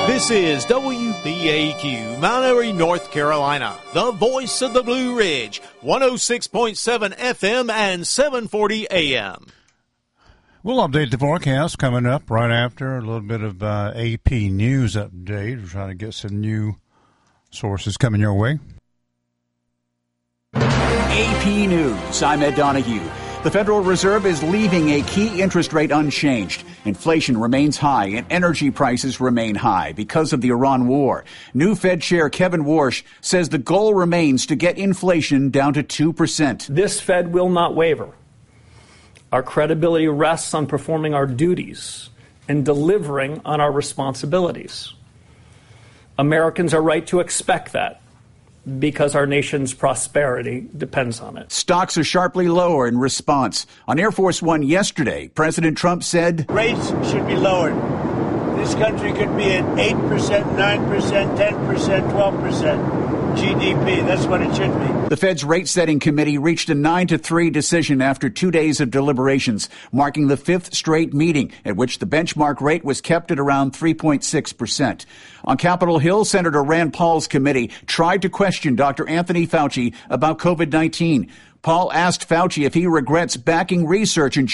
This is WBAQ, Mount Airy, North Carolina, the voice of the Blue Ridge, 106.7 FM and 740 AM. We'll update the forecast coming up right after a little bit of AP News update. We're trying to get some new sources coming your way. AP News, I'm Ed Donahue. The Federal Reserve is leaving a key interest rate unchanged. Inflation remains high and energy prices remain high because of the Iran war. New Fed Chair Kevin Warsh says the goal remains to get inflation down to 2%. This Fed will not waver. Our credibility rests on performing our duties and delivering on our responsibilities. Americans are right to expect that, because our nation's prosperity depends on it. Stocks are sharply lower in response. On Air Force One yesterday, President Trump said, rates should be lowered. This country could be at 8%, 9%, 10%, 12% GDP. That's what it should be. The Fed's rate-setting committee reached a 9-3 decision after 2 days of deliberations, marking the fifth straight meeting at which the benchmark rate was kept at around 3.6%. On Capitol Hill, Senator Rand Paul's committee tried to question Dr. Anthony Fauci about COVID-19. Paul asked Fauci if he regrets backing research and